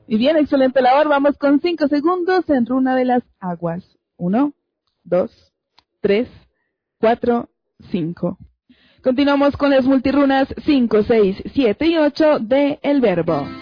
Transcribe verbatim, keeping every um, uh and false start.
Y bien, excelente labor. Vamos con cinco segundos en runa de las aguas. Uno, dos, tres, cuatro, cinco. Continuamos con las multirunas cinco, seis, siete y ocho de El Verbo.